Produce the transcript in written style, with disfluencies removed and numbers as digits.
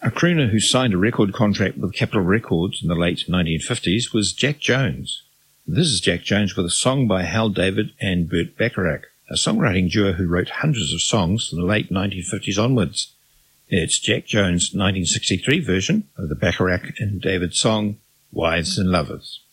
A crooner who signed a record contract with Capitol Records in the late 1950s was Jack Jones. This is Jack Jones with a song by Hal David and Burt Bacharach, a songwriting duo who wrote hundreds of songs from the late 1950s onwards. It's Jack Jones' 1963 version of the Bacharach and David song, Wives and Lovers.